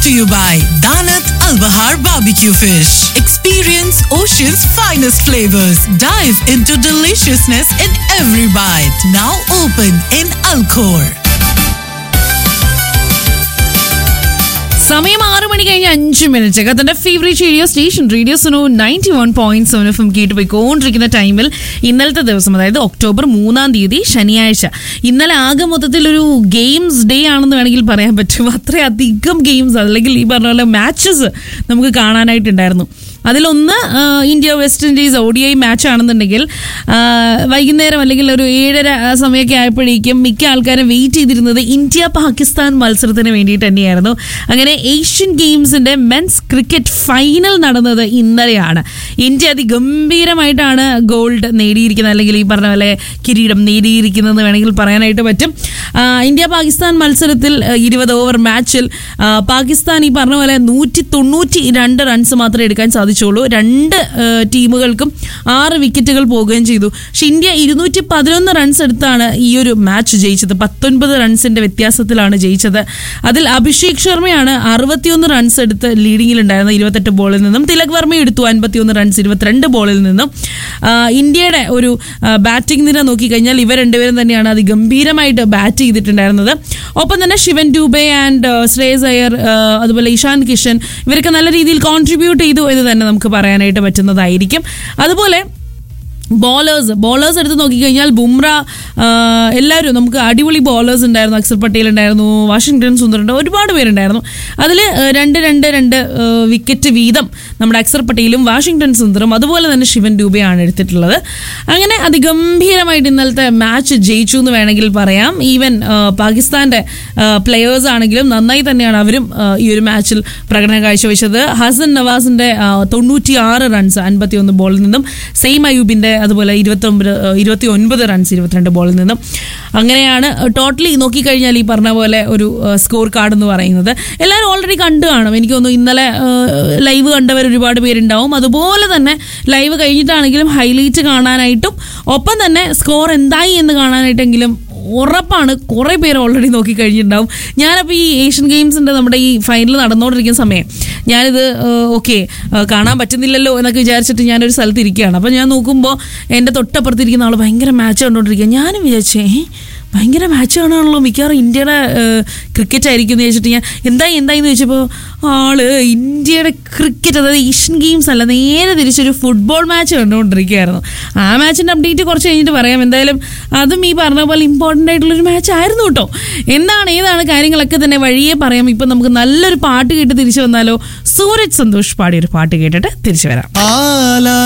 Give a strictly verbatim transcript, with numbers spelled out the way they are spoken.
to you by Danat Al Bahar Barbecue Fish. Experience Ocean's finest flavors. Dive into deliciousness in every bite. Now open in Alcor. സമയം ആറ് മണി കഴിഞ്ഞ് അഞ്ച് minute കത്തന്റെ favourite radio station radio Suno ninety one point seven F M കേട്ട് പോയിക്കൊണ്ടിരിക്കുന്ന ടൈമിൽ ഇന്നലത്തെ ദിവസം അതായത് ഒക്ടോബർ മൂന്നാം തീയതി ശനിയാഴ്ച ഇന്നലെ ആകെ മൊത്തത്തിൽ ഒരു ഗെയിംസ് ഡേ ആണെന്ന് വേണമെങ്കിൽ പറയാൻ പറ്റും. അത്രയധികം ഗെയിംസ് അല്ലെങ്കിൽ ഈ പറഞ്ഞ പോലെ മാച്ചസ് നമുക്ക് കാണാനായിട്ടുണ്ടായിരുന്നു. അതിലൊന്ന് India west Indies O D I match ആണെന്നുണ്ടെങ്കിൽ വൈകുന്നേരം അല്ലെങ്കിൽ ഒരു ഏഴര സമയമൊക്കെ ആയപ്പോഴേക്കും മിക്ക ആൾക്കാരും വെയിറ്റ് ചെയ്തിരുന്നത് ഇന്ത്യ പാകിസ്ഥാൻ മത്സരത്തിന് വേണ്ടിയിട്ട് തന്നെയായിരുന്നു. അങ്ങനെ ഏഷ്യൻ ഗെയിംസിന്റെ മെൻസ് ക്രിക്കറ്റ് ഫൈനൽ നടന്നത് ഇന്നലെയാണ്. ഇന്ത്യ അതിഗംഭീരമായിട്ടാണ് ഗോൾഡ് നേടിയിരിക്കുന്നത് അല്ലെങ്കിൽ ഈ പറഞ്ഞ പോലെ കിരീടം നേടിയിരിക്കുന്നതെന്ന് വേണമെങ്കിൽ പറയാനായിട്ട് പറ്റും. ഇന്ത്യ പാകിസ്ഥാൻ മത്സരത്തിൽ ഇരുപത് ഓവർ മാച്ചിൽ പാകിസ്ഥാൻ ഈ പറഞ്ഞ പോലെ നൂറ്റി തൊണ്ണൂറ്റി രണ്ട് റൺസ് മാത്രമേ എടുക്കാൻ സാധിച്ചുള്ളൂ. രണ്ട് ടീമുകൾക്കും ആറ് വിക്കറ്റുകൾ പോവുകയും ചെയ്തു. പക്ഷെ ഇന്ത്യ ഇരുന്നൂറ്റി പതിനൊന്ന് റൺസ് എടുത്താണ് ഈ ഒരു മാച്ച് ജയിച്ചത്. പത്തൊൻപത് റൺസിന്റെ വ്യത്യാസത്തിലാണ് ജയിച്ചത്. അതിൽ അഭിഷേക് ശർമ്മയാണ് അറുപത്തിയൊന്ന് റൺസ് എടുത്ത് ലീഡിങ്ങിലുണ്ടായിരുന്നത് ഇരുപത്തെട്ട് ബോളിൽ നിന്നും. തിലക് വർമ്മ എടുത്തു അൻപത്തിയൊന്ന് റൺസ് ഇരുപത്തിരണ്ട് ബോളിൽ നിന്നും. ഇന്ത്യയുടെ ഒരു ബാറ്റിംഗ് നിര നോക്കിക്കഴിഞ്ഞാൽ ഇവർ രണ്ടുപേരും തന്നെയാണ് അതിഗംഭീരമായിട്ട് ബാറ്റ് ചെയ്തിട്ടുണ്ടായിരുന്നത്. ഒപ്പം തന്നെ ശിവൻ ഡൂബെ ആൻഡ് ശ്രേയസ് അയ്യർ അതുപോലെ ഇഷാൻ കിഷൻ ഇവരൊക്കെ നല്ല രീതിയിൽ കോൺട്രിബ്യൂട്ട് ചെയ്തു എന്ന് തന്നെ നമുക്ക് പറയാനായിട്ട് പറ്റുന്നതായിരിക്കും. അതുപോലെ ബോളേഴ്സ് ബോളേഴ്സ് എടുത്ത് നോക്കിക്കഴിഞ്ഞാൽ ബുംറ എല്ലാവരും നമുക്ക് അടിപൊളി ബോളേഴ്സ് ഉണ്ടായിരുന്നു. അക്സർ പട്ടേൽ ഉണ്ടായിരുന്നു, വാഷിംഗ്ടൺ സുന്ദറുണ്ട്, ഒരുപാട് പേരുണ്ടായിരുന്നു. അതിൽ രണ്ട് രണ്ട് രണ്ട് വിക്കറ്റ് വീതം നമ്മുടെ അക്സർ പട്ടേലും വാഷിംഗ്ടൺ സുന്ദറും അതുപോലെ തന്നെ ശിവൻ ഡൂബെയാണ് എടുത്തിട്ടുള്ളത്. അങ്ങനെ അതിഗംഭീരമായിട്ട് ഇന്നലത്തെ മാച്ച് ജയിച്ചു എന്ന് വേണമെങ്കിൽ പറയാം. ഈവൻ പാകിസ്ഥാൻ്റെ പ്ലെയേഴ്സ് ആണെങ്കിലും നന്നായി തന്നെയാണ് അവരും ഈ ഒരു മാച്ചിൽ പ്രകടനം കാഴ്ചവെച്ചത്. ഹസൻ നവാസിൻ്റെ തൊണ്ണൂറ്റി ആറ് റൺസ് അൻപത്തി ഒന്ന് ബോളിൽ നിന്നും, സെയിം അയൂബിൻ്റെ അതുപോലെ ഇരുപത്തി ഒമ്പത് ഇരുപത്തി ഒൻപത് റൺസ് ഇരുപത്തിരണ്ട് ബോളിൽ നിന്നും. അങ്ങനെയാണ് ടോട്ടലി നോക്കിക്കഴിഞ്ഞാൽ ഈ പറഞ്ഞ പോലെ ഒരു സ്കോർ കാർഡ് എന്ന് പറയുന്നത്. എല്ലാവരും ഓൾറെഡി കണ്ടു കാണും. എനിക്ക് തോന്നുന്നു ഇന്നലെ ലൈവ് കണ്ടവർ ഒരുപാട് പേരുണ്ടാവും. അതുപോലെ തന്നെ ലൈവ് കഴിഞ്ഞിട്ടാണെങ്കിലും ഹൈലൈറ്റ് കാണാനായിട്ടും ഒപ്പം തന്നെ സ്കോർ എന്തായി എന്ന് കാണാനായിട്ടെങ്കിലും ഉറപ്പാണ് കുറേ പേര് ഓൾറെഡി നോക്കിക്കഴിഞ്ഞിട്ടുണ്ടാവും. ഞാനപ്പോൾ ഈ ഏഷ്യൻ ഗെയിംസിൻ്റെ നമ്മുടെ ഈ ഫൈനൽ നടന്നുകൊണ്ടിരിക്കുന്ന സമയം ഞാനിത് ഓക്കെ കാണാൻ പറ്റുന്നില്ലല്ലോ എന്നൊക്കെ വിചാരിച്ചിട്ട് ഞാനൊരു സ്ഥലത്ത് ഇരിക്കുകയാണ്. അപ്പോൾ ഞാൻ നോക്കുമ്പോൾ എൻ്റെ തൊട്ടപ്പുറത്തിരിക്കുന്ന ആൾ ഭയങ്കര മാച്ച് കണ്ടുകൊണ്ടിരിക്കുക. ഞാനും വിചാരിച്ചേ ഭയങ്കര മാച്ച് കാണുകയാണല്ലോ, മിക്കവാറും ഇന്ത്യയുടെ ക്രിക്കറ്റ് ആയിരിക്കും എന്ന് ചോദിച്ചിട്ട് ഞാൻ എന്തായി എന്തായി എന്ന് ചോദിച്ചപ്പോൾ ആള് ഇന്ത്യയുടെ ക്രിക്കറ്റ് അതായത് ഏഷ്യൻ ഗെയിംസ് അല്ല നേരെ തിരിച്ചൊരു ഫുട്ബോൾ മാച്ച് കണ്ടുകൊണ്ടിരിക്കുകയായിരുന്നു. ആ മാച്ചിൻ്റെ അപ്ഡേറ്റ് കുറച്ച് കഴിഞ്ഞിട്ട് പറയാം. എന്തായാലും അതും ഈ പറഞ്ഞ പോലെ ഇമ്പോർട്ടൻ്റ് ആയിട്ടുള്ളൊരു മാച്ച് ആയിരുന്നു കേട്ടോ. എന്താണ് ഏതാണ് കാര്യങ്ങളൊക്കെ തന്നെ വഴിയെ പറയാം. ഇപ്പം നമുക്ക് നല്ലൊരു പാട്ട് കേട്ട് തിരിച്ചു വന്നാലോ? സൂരജ് സന്തോഷ് പാടിയൊരു പാട്ട് കേട്ടിട്ട് തിരിച്ചു വരാം.